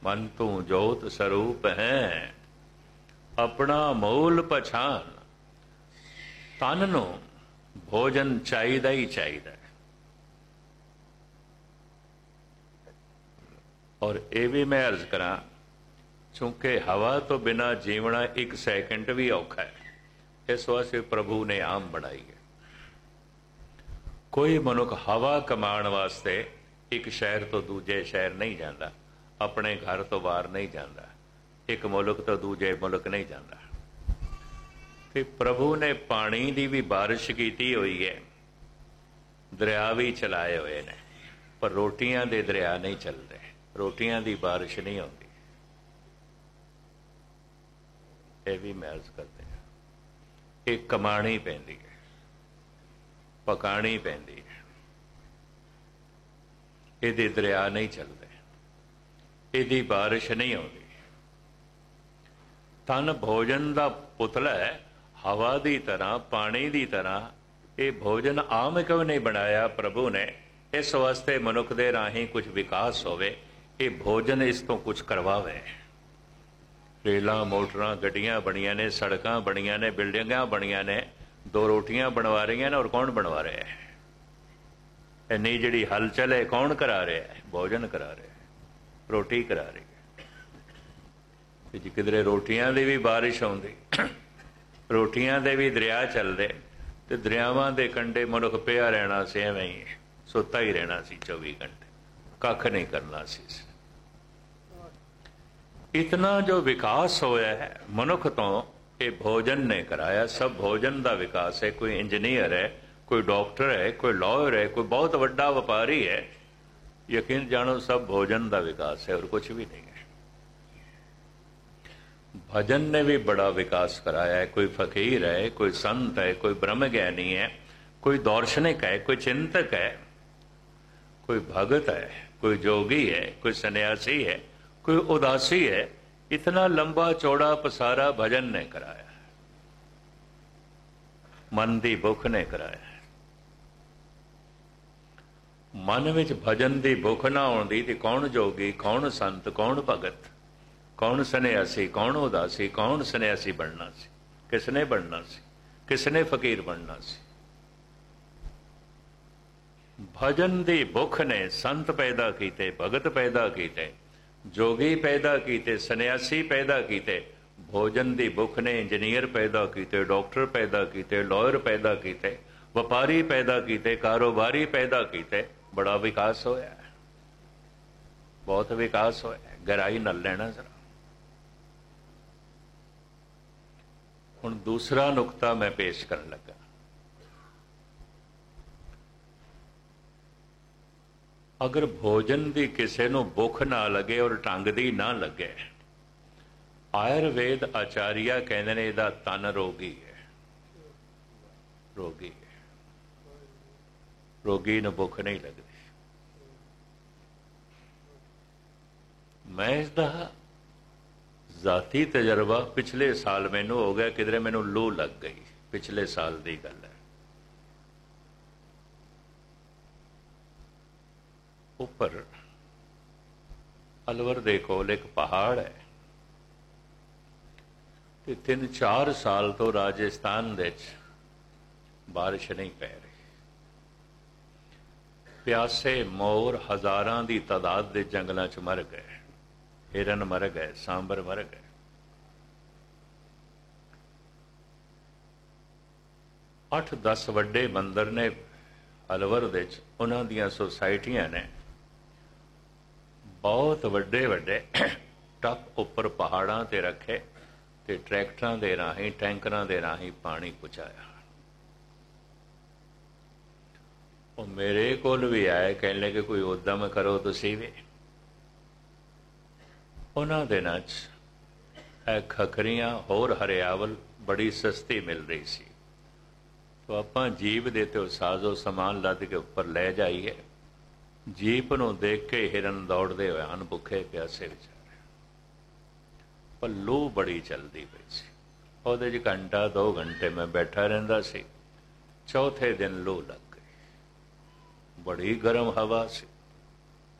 मन तू जोत स्वरूप है, अपना मूल पछान। तन नूं भोजन चाहिदा ही चाहिदा है। और ये भी मैं अर्ज करा, चूंकि हवा तो बिना जीवना एक सैकंड भी औखा है, इस वास्ते प्रभु ने आम बनाई है। कोई मनुख हवा कमाण वास्ते एक शहर तो दूजे शहर नहीं जाता, अपने घर तो बाहर नहीं जाता, एक मुल्क तो दूजे मुल्क नहीं जाता। ते प्रभु ने पानी की भी बारिश की हुई है, दरिया भी चलाए हुए ने, पर रोटियां दे दरिया नहीं चलते, रोटियां की बारिश नहीं आती। ये भी मैं अर्ज करते हैं, एक कमानी पैंदी है, पकानी पैंदी है, ये दरिया नहीं चलते, यदी बारिश नहीं आती। तन भोजन का पुतला है, हवा की तरह पानी की तरह। ये भोजन आम क्यों नहीं बनाया प्रभु ने? इस वास्ते मनुख दे राही कुछ विकास होवे, ये भोजन इस तो कुछ करवावे। रेल मोटरां गड्डियां बनिया ने, सड़कां बनिया ने, बिल्डिंगां बनिया ने, दो रोटियां बनवा रही हैं, और कौन बनवा रहा है? इन्नी जिहड़ी हलचल है कौन करा रहा है? भोजन करा रहा है, रोटी करा रही है। जी किधरे रोटियां दी भी बारिश आउंदी, रोटियां दे भी दरिया चलदे, ते दरियावां दे कंढे मनुख पिया रहना सी, एवें ही सुता ही रहना सी 24 घंटे, कख नहीं करना सी। इतना जो विकास होया है मनुख तो ये भोजन ने कराया। सब भोजन का विकास है। कोई इंजीनियर है, कोई डॉक्टर है, कोई लॉयर है, कोई बहुत बड़ा व्यापारी है, यकीन जानो सब भोजन का विकास है और कुछ भी नहीं है। भजन ने भी बड़ा विकास कराया है। कोई फकीर है, कोई संत है, कोई ब्रह्म ज्ञानी है, कोई दार्शनिक है, कोई चिंतक है, कोई भगत है, कोई जोगी है, कोई सन्यासी है, कोई उदासी है। इतना लंबा चौड़ा पसारा भजन ने कराया, मन की भुख ने कराया। मन विच भजन की भुख ना आउंदी ते कौन जोगी, कौन संत, कौन भगत, कौन सन्यासी, कौन उदासी, कौन सन्यासी बनना सी? किसने बनना सी? किसने फकीर बनना सी? भजन की भुख ने संत पैदा किए, भगत पैदा किए, जोगी पैदा किए, सन्यासी पैदा किए। भोजन की भुख ने इंजीनियर पैदा किए, डॉक्टर पैदा किए, लॉयर पैदा किए, व्यापारी पैदा किए, कारोबारी पैदा किए। बड़ा विकास होया है, बहुत विकास होया है। गहराई न लेना जरा। हुण दूसरा नुकता मैं पेश करन लगा। अगर भोजन की किसी को भुख ना लगे और ढंग दी ना लगे, आयुर्वेद आचार्य कहते हैं इहदा तन रोगी है, रोगी है, रोगी नूं भुख नहीं लगती। मैं इसका जाती तजर्बा पिछले साल मैनू हो गया, किधरे मैनू लू लग गई, पिछले साल की गल है। उपर अलवर दे कोल एक पहाड़ है, ते 3-4 साल तो राजस्थान दे बारिश नहीं पै रही। प्यासे मोर हजारां दी तादाद दे जंगलों च मर गए, हिरन मर गए, सांबर मर गए। अठ 10 वड्डे मंदिर ने अलवर दे, उन्हां दियां सोसाइटियां ने बहुत वड्डे वड्डे टप उपर पहाड़ां ते रखे, ते ट्रैक्टरां दे राही, टैंकरां दे राही पानी पहुंचाया। और मेरे कोल भी आए, कहने लगे कोई उद्यम करो तुसीं भी। उन्हां दिनां च खखरियां होर हरियावल बड़ी सस्ती मिल रही सी, तो आपां जीप दे ते साजो समान लद के उपर लै जाइए। जीप नूं देख के हिरन दौड़दे होए हन, भुखे प्यासे विचारे, पर लू बड़ी चलदी पई सी। उहदे च घंटा 2 घंटे मैं बैठा रहिंदा सी। चौथे दिन लू लग गई, बड़ी गर्म हवा सी।